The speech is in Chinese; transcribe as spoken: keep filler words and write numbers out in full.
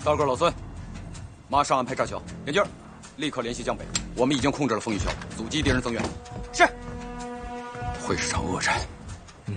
高个老孙，马上安排扎小眼镜，立刻联系江北。我们已经控制了风雨桥，阻击敌人增援。 是。 会是场恶战。